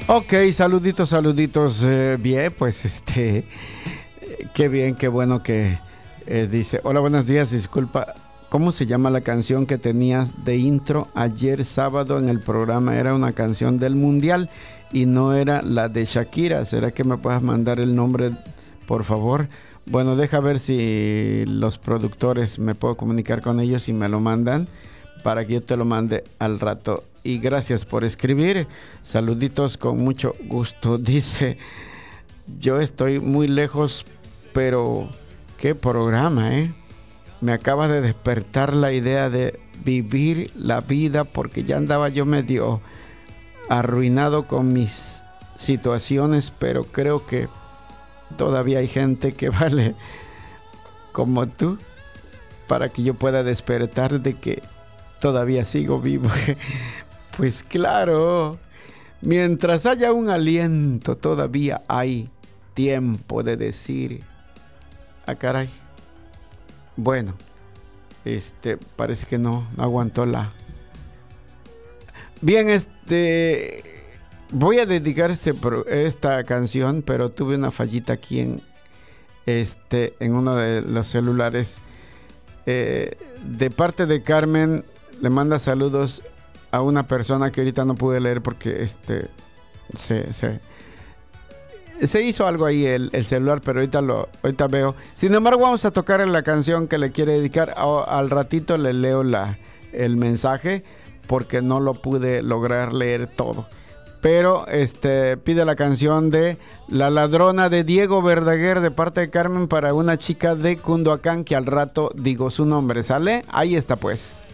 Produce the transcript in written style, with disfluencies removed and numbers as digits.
Ok, saluditos, saluditos. Bien, pues qué bien, qué bueno que dice. Hola, buenos días, disculpa. ¿Cómo se llama la canción que tenías de intro ayer sábado en el programa? Era una canción del Mundial y no era la de Shakira. ¿Será que me puedes mandar el nombre, por favor? Bueno, deja ver si los productores me puedo comunicar con ellos y me lo mandan para que yo te lo mande al rato. Y gracias por escribir. Saluditos con mucho gusto. Dice, yo estoy muy lejos, pero qué programa, ¿eh? Me acaba de despertar la idea de vivir la vida porque ya andaba yo medio arruinado con mis situaciones, pero creo que todavía hay gente que vale como tú para que yo pueda despertar de que todavía sigo vivo. Pues claro, mientras haya un aliento todavía hay tiempo de decir, ah caray. Bueno, parece que no aguantó la. Bien, voy a dedicar esta canción, pero tuve una fallita aquí en uno de los celulares. De parte de Carmen, le manda saludos a una persona que ahorita no pude leer porque se hizo algo ahí el celular, pero ahorita veo. Sin embargo, vamos a tocar la canción que le quiere dedicar. Al ratito le leo el mensaje porque no lo pude lograr leer todo. Pero pide la canción de La Ladrona de Diego Verdaguer de parte de Carmen para una chica de Cunduacán que al rato digo su nombre. ¿Sale? Ahí está pues.